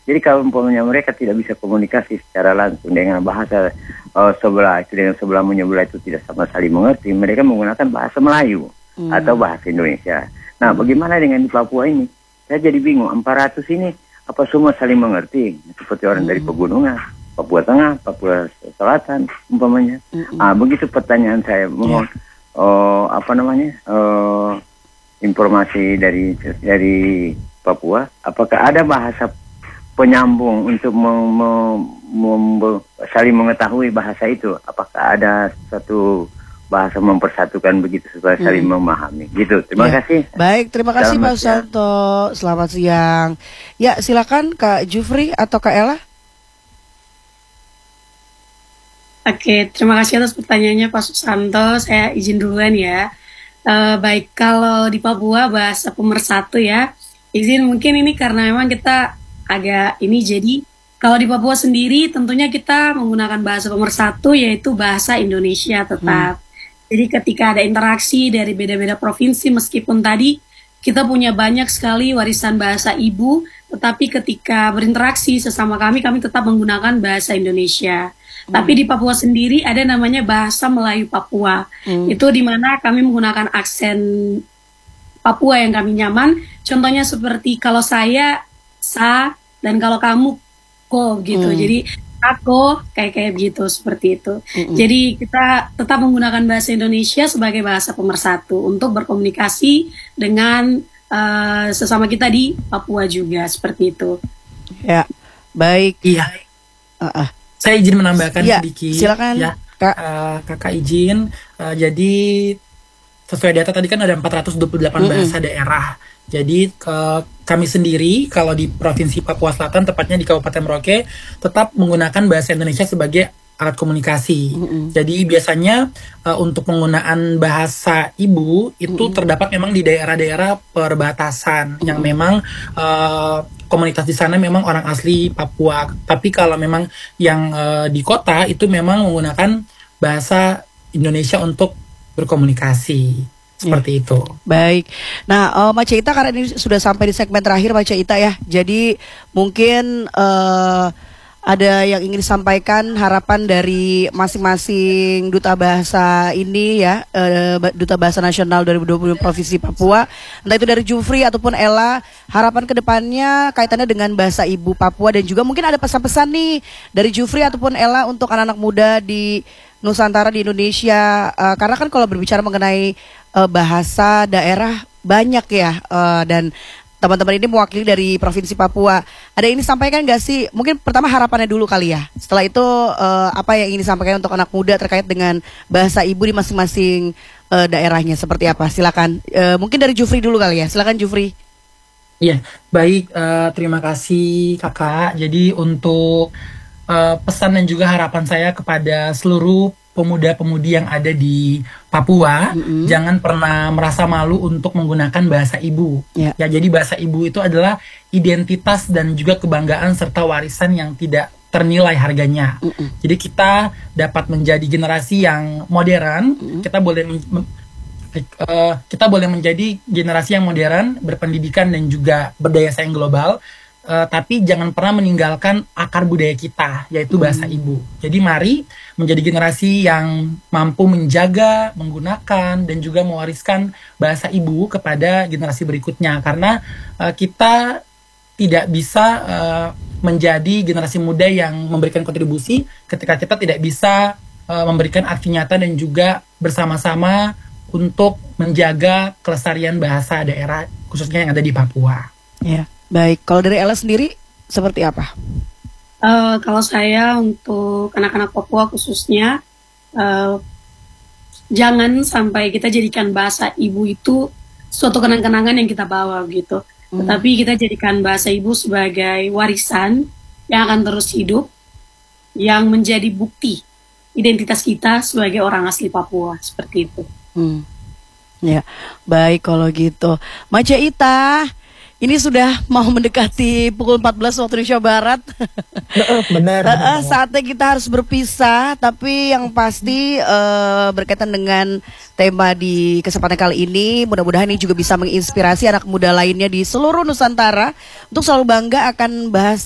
Jadi kalau umpamanya mereka tidak bisa komunikasi secara langsung dengan bahasa sebelah itu dengan sebelah menyebelah itu tidak sama saling mengerti, mereka menggunakan bahasa Melayu atau bahasa Indonesia. Nah, bagaimana dengan di Papua ini? Saya jadi bingung, 400 ini apa semua saling mengerti? Seperti orang dari pegunungan, Papua Tengah, Papua Selatan, umpamanya. Begitu pertanyaan saya. Mohon informasi dari Papua. Apakah ada bahasa penyambung untuk saling mengetahui bahasa itu? Apakah ada satu bahasa mempersatukan begitu supaya saling memahami gitu. Terima kasih. Baik, terima kasih Pak Susanto. Selamat siang. Ya, silakan Kak Jufri atau Kak Ella. Oke, terima kasih atas pertanyaannya Pak Susanto. Saya izin duluan ya. Baik, kalau di Papua bahasa pemersatu ya. Izin mungkin ini karena memang kita agak ini, jadi kalau di Papua sendiri tentunya kita menggunakan bahasa pemersatu yaitu bahasa Indonesia tetap. Jadi ketika ada interaksi dari beda-beda provinsi, meskipun tadi kita punya banyak sekali warisan bahasa ibu, tetapi ketika berinteraksi sesama kami tetap menggunakan bahasa Indonesia. Tapi di Papua sendiri ada namanya bahasa Melayu Papua. Itu di mana kami menggunakan aksen Papua yang kami nyaman. Contohnya seperti kalau saya, sa, dan kalau kamu, ko gitu. Jadi aku kayak gitu, seperti itu. Jadi kita tetap menggunakan bahasa Indonesia sebagai bahasa pemersatu untuk berkomunikasi dengan sesama kita di Papua juga, seperti itu. Ya, baik. Iya. Saya izin menambahkan sedikit. Silakan. Ya, Kakak izin. Jadi sesuai data tadi kan ada 428 bahasa daerah. Jadi kami sendiri kalau di Provinsi Papua Selatan, tepatnya di Kabupaten Merauke, tetap menggunakan bahasa Indonesia sebagai alat komunikasi. Jadi biasanya untuk penggunaan bahasa ibu itu terdapat memang di daerah-daerah perbatasan yang memang komunitas di sana memang orang asli Papua. Tapi kalau memang yang di kota itu memang menggunakan bahasa Indonesia untuk berkomunikasi. Seperti itu. Baik. Nah, Mbak Ceita, karena ini sudah sampai di segmen terakhir Mbak Ceita ya. Jadi mungkin ada yang ingin disampaikan, harapan dari masing-masing duta bahasa ini ya, Duta Bahasa Nasional 2020 Provinsi Papua. Entah itu dari Jufri ataupun Ella, harapan kedepannya kaitannya dengan bahasa ibu Papua, dan juga mungkin ada pesan-pesan nih dari Jufri ataupun Ella untuk anak-anak muda di Nusantara, di Indonesia, karena kan kalau berbicara mengenai bahasa daerah banyak ya, dan teman-teman ini mewakili dari Provinsi Papua. Ada yang ingin disampaikan nggak sih? Mungkin pertama harapannya dulu kali ya. Setelah itu apa yang ingin disampaikan untuk anak muda terkait dengan bahasa ibu di masing-masing daerahnya seperti apa? Silakan. Mungkin dari Jufri dulu kali ya. Silakan Jufri. Iya, baik. Terima kasih Kakak. Jadi untuk pesan dan juga harapan saya kepada seluruh pemuda-pemudi yang ada di Papua, jangan pernah merasa malu untuk menggunakan bahasa ibu. Ya, jadi bahasa ibu itu adalah identitas dan juga kebanggaan serta warisan yang tidak ternilai harganya. Jadi kita dapat menjadi generasi yang modern. Kita boleh menjadi generasi yang modern, berpendidikan dan juga berdaya saing global. Tapi jangan pernah meninggalkan akar budaya kita, yaitu bahasa ibu. Jadi mari menjadi generasi yang mampu menjaga, menggunakan, dan juga mewariskan bahasa ibu kepada generasi berikutnya. Karena kita tidak bisa menjadi generasi muda yang memberikan kontribusi ketika kita tidak bisa memberikan aksi nyata dan juga bersama-sama untuk menjaga kelestarian bahasa daerah, khususnya yang ada di Papua. Ya. Baik, kalau dari Ella sendiri seperti apa? Kalau saya untuk anak-anak Papua khususnya, jangan sampai kita jadikan bahasa ibu itu suatu kenang-kenangan yang kita bawa gitu. Tetapi kita jadikan bahasa ibu sebagai warisan yang akan terus hidup, yang menjadi bukti identitas kita sebagai orang asli Papua, seperti itu. Ya, baik kalau gitu. Mbak Ceita, ini sudah mau mendekati pukul 14 waktu Indonesia Barat. Benar. Saatnya kita harus berpisah, tapi yang pasti berkaitan dengan tema di kesempatan kali ini, mudah-mudahan ini juga bisa menginspirasi anak muda lainnya di seluruh Nusantara untuk selalu bangga akan bahasa